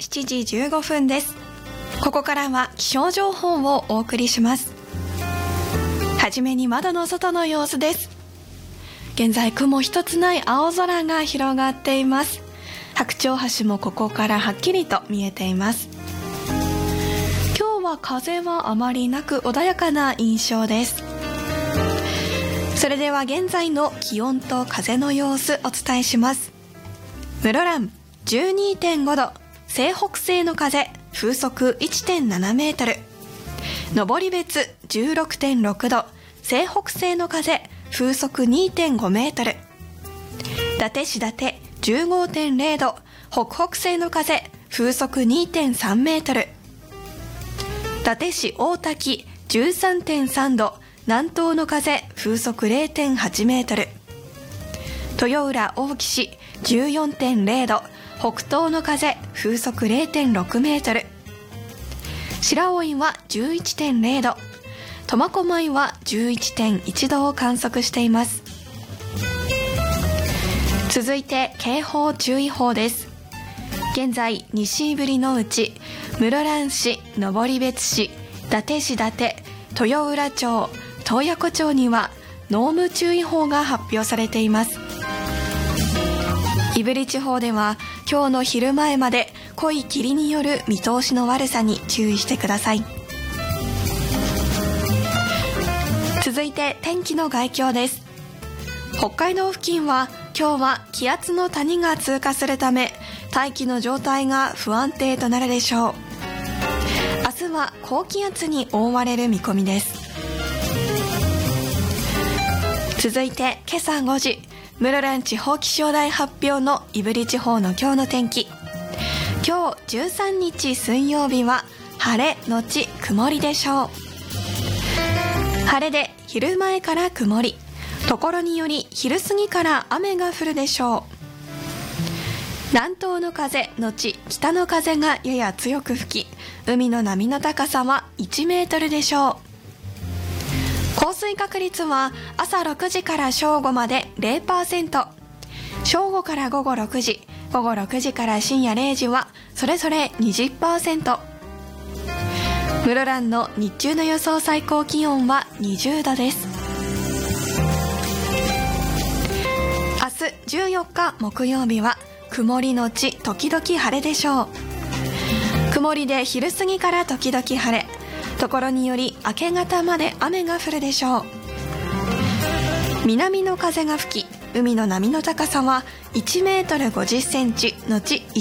7時15分です。ここからは気象情報をお送りします。はじめに窓の外の様子です。現在雲一つない青空が広がっています。白鳥橋もここからはっきりと見えています。今日は風はあまりなく穏やかな印象です。それでは現在の気温と風の様子お伝えします。室蘭 12.5 度、西北西の風、風速 1.7 メートル。登別 16.6 度、西北西の風、風速 2.5 メートル。伊達市伊達 15.0 度、北北西の風、風速 2.3 メートル。伊達市大滝 13.3 度、南東の風、風速 0.8 メートル。豊浦大木市 14.0 度、北東の風、風速 0.6 メートル。白老は 11.0 度、苫小牧は 11.1 度を観測しています。続いて警報注意報です。現在西振のうち室蘭市、登別市、伊達市伊達、豊浦町、洞爺湖町には濃霧注意報が発表されています。胆振地方では今日の昼前まで濃い霧による見通しの悪さに注意してください。続いて天気の概況です。北海道付近は今日は気圧の谷が通過するため大気の状態が不安定となるでしょう。明日は高気圧に覆われる見込みです。続いて今朝5時、室蘭地方気象台発表の胆振地方の今日の天気。今日13日水曜日は晴れのち曇りでしょう。晴れで昼前から曇り、ところにより昼過ぎから雨が降るでしょう。南東の風のち北の風がやや強く吹き、海の波の高さは1メートルでしょう。降水確率は朝6時から正午まで 0%、 正午から午後6時、午後6時から深夜0時はそれぞれ 20%。 室蘭の日中の予想最高気温は20度です。明日14日木曜日は曇りのち時々晴れでしょう。曇りで昼過ぎから時々晴れ、ところにより明け方まで雨が降るでしょう。南の風が吹き、海の波の高さは1メートル50センチのち